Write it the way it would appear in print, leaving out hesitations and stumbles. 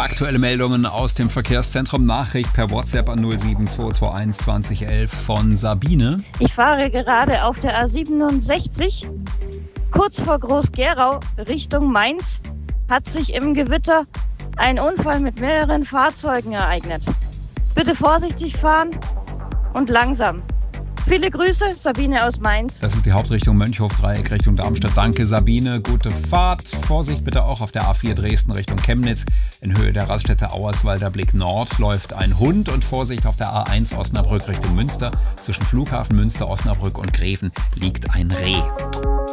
Aktuelle Meldungen aus dem Verkehrszentrum. Nachricht per WhatsApp an 07221 2011 von Sabine. Ich fahre gerade auf der A67, kurz vor Groß-Gerau, Richtung Mainz, hat sich im Gewitter ein Unfall mit mehreren Fahrzeugen ereignet. Bitte vorsichtig fahren und langsam. Viele Grüße, Sabine aus Mainz. Das ist die Hauptrichtung Mönchhof-Dreieck Richtung Darmstadt. Danke, Sabine. Gute Fahrt. Vorsicht bitte auch auf der A4 Dresden Richtung Chemnitz. In Höhe der Raststätte Auerswalder Blick Nord läuft ein Hund. Und Vorsicht auf der A1 Osnabrück Richtung Münster. Zwischen Flughafen Münster, Osnabrück und Greven liegt ein Reh.